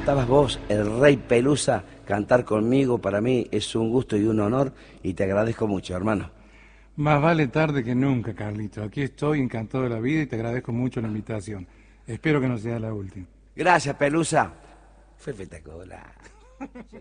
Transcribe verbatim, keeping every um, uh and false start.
faltabas vos, el Rey Pelusa, cantar conmigo para mí es un gusto y un honor y te agradezco mucho, hermano. Más vale tarde que nunca, Carlito. Aquí estoy encantado de la vida y te agradezco mucho la invitación. Espero que no sea la última. Gracias, Pelusa. Fue espectacular.